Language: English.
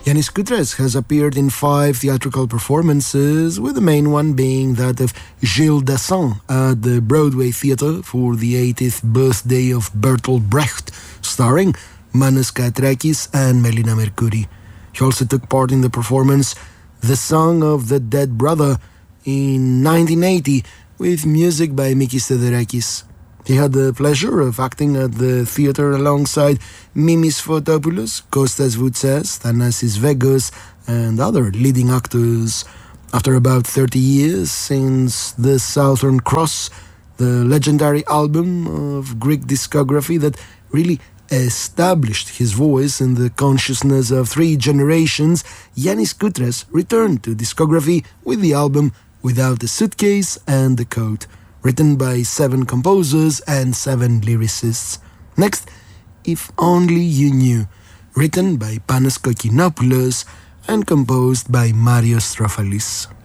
Yanis Koutras has appeared in 5 theatrical performances, with the main one being that of Gilles Dassin at the Broadway Theatre for the 80th birthday of Bertolt Brecht, starring Manos Katrakis and Melina Mercouri. He also took part in the performance The Song of the Dead Brother in 1980 with music by Mikis Theodorakis. He had the pleasure of acting at the theatre alongside Mimis Fotopoulos, Kostas Voutsas, Thanasis Vegos, and other leading actors. After about 30 years since The Southern Cross, the legendary album of Greek discography that really established his voice in the consciousness of 3 generations, Yanis Koutras returned to discography with the album Without a Suitcase and a Coat, written by 7 composers and 7 lyricists. Next, If Only You Knew, written by Panos Kokinopoulos and composed by Marios Trofalis.